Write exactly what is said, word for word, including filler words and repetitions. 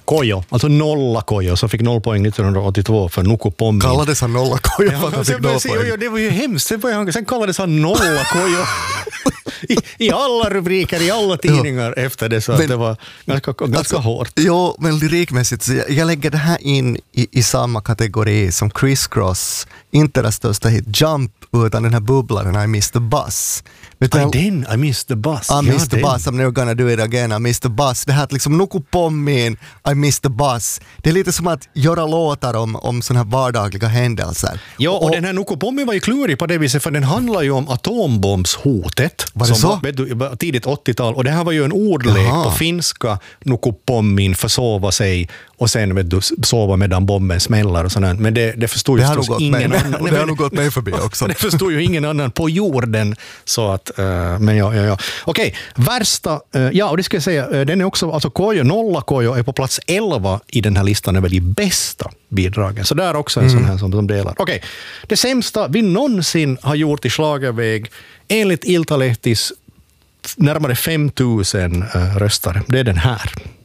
Kojo, alltså Nolla Kojo, som fick noll poäng nittonhundraåttiotvå för Nuku Pommin. Kallades han Nolla Kojo för att han fick noll poäng? Jo, det var ju hemskt. Sen, han, sen kallades han Nolla Kojo I, i alla rubriker, i alla tidningar ja. efter det, så men, att det var ganska, ganska alltså, hårt. Jo, men lyrikmässigt så jag, jag lägger det här in i, i samma kategori som Criss Cross, inte den största hit Jump, utan den här bubblaren I Missed the Bus. Vet du, den, I Missed the Bus. I ja, Missed the den. Bus, I'm never gonna do it again, I Missed the Bus. Det här att liksom Nuku Pommin, I Missed the Bus. Det är lite som att göra låtar om, om såna här vardagliga händelser. Ja, och, och den här Nuku Pommin var ju klurig på det viset, för den handlar ju om atombombshotet. Var det som så? Var, vet du, tidigt åttiotal. Och det här var ju en ordlek Jaha. på finska. Nuku Pommin, försova sig och sen vet du, sova medan bomben smäller och sådär. Men det, det förstod ju ingen mig, annan. Det, det har nog gått mig förbi också. Det förstod ju ingen annan på jorden. Så att, uh, men ja, ja, ja. Okej, värsta, uh, ja, och det ska jag säga, uh, den är också, alltså Kojo, Nolla Kojo är på plats elva i den här listan över de bästa bidragen. Så där också en mm. sån här som de delar. Okej, det sämsta vi någonsin har gjort i schlagerväg enligt Iltalehtis närmare fem tusen uh, röstare. Det är den här.